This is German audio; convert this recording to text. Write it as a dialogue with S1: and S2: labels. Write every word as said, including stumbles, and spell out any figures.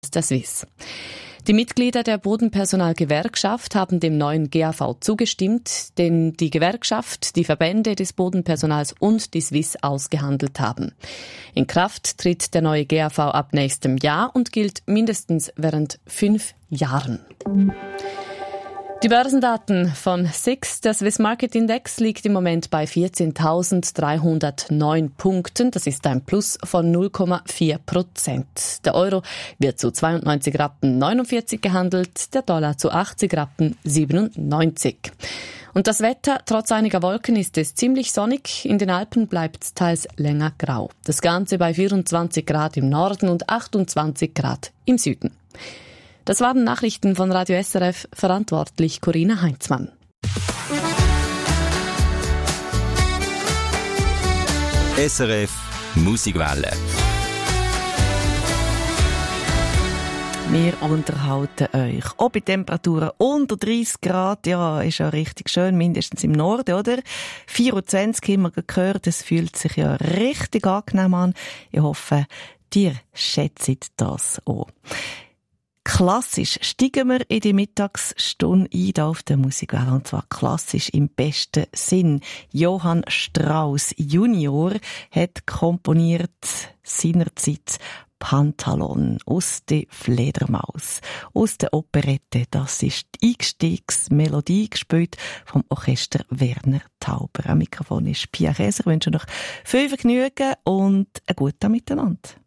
S1: der Swiss. Die Mitglieder der Bodenpersonalgewerkschaft haben dem neuen G A V zugestimmt, den die Gewerkschaft, die Verbände des Bodenpersonals und die Swiss ausgehandelt haben. In Kraft tritt der neue G A V ab nächstem Jahr und gilt mindestens während fünf Jahren. Die Börsendaten von S I X, der Swiss Market Index, liegt im Moment bei vierzehntausenddreihundertneun Punkten. Das ist ein Plus von null Komma vier Prozent. Der Euro wird zu zweiundneunzig Rappen neunundvierzig gehandelt, der Dollar zu achtzig Rappen siebenundneunzig. Und das Wetter, trotz einiger Wolken, ist es ziemlich sonnig. In den Alpen bleibt es teils länger grau. Das Ganze bei vierundzwanzig Grad im Norden und achtundzwanzig Grad im Süden. Das waren Nachrichten von Radio S R F, verantwortlich Corinna Heinzmann.
S2: S R F Musikwelle.
S3: Wir unterhalten euch. Auch bei Temperaturen unter dreissig Grad, ja, ist ja richtig schön, mindestens im Norden, oder? vierundzwanzig haben wir gehört, es fühlt sich ja richtig angenehm an. Ich hoffe, dir schätzt das auch. Klassisch steigen wir in die Mittagsstunde ein, hier auf der Musikwelle, und zwar klassisch im besten Sinn. Johann Strauss Junior hat komponiert seinerzeit Pantalon aus der Fledermaus, aus der Operette. Das ist die Einstiegsmelodie, gespielt vom Orchester Werner Tauber. Am Mikrofon ist Pia Käser. Ich wünsche noch viel Vergnügen und ein gutes Miteinander.